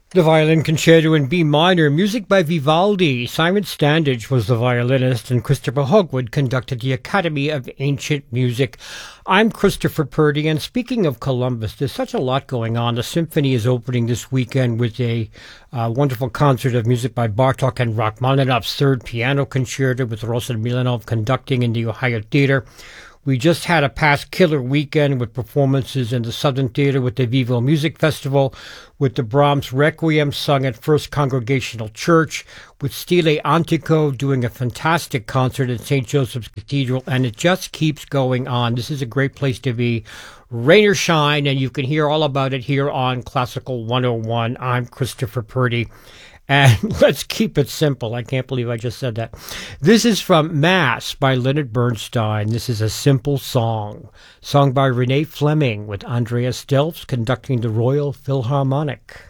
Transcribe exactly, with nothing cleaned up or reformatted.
The Violin Concerto in B minor, music by Vivaldi. Simon Standage was the violinist, and Christopher Hogwood conducted the Academy of Ancient Music. I'm Christopher Purdy, and speaking of Columbus, there's such a lot going on. The symphony is opening this weekend with a uh, wonderful concert of music by Bartok and Rachmaninoff's Third Piano Concerto, with Rosen Milanov conducting in the Ohio Theater. We just had a past killer weekend with performances in the Southern Theater with the Vivo Music Festival, with the Brahms Requiem sung at First Congregational Church, with Stile Antico doing a fantastic concert at Saint Joseph's Cathedral, and it just keeps going on. This is a great place to be, rain or shine, and you can hear all about it here on Classical one oh one. I'm Christopher Purdy. And let's keep it simple. I can't believe I just said that. This is from Mass by Leonard Bernstein. This is a simple song, sung by Renee Fleming, with Andreas Delfs conducting the Royal Philharmonic.